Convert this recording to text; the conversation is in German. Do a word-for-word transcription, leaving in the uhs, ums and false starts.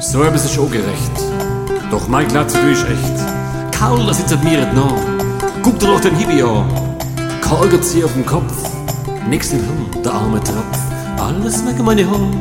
So etwas ist auch gerecht. Doch mein Glatze, du ist echt. Kaul, das sitzt mir nicht nah. Guck dir doch den Hibi an. Kaul geht sie auf den Kopf. Nix im Hirn, der arme Tropf. Alles wegen meine Haare.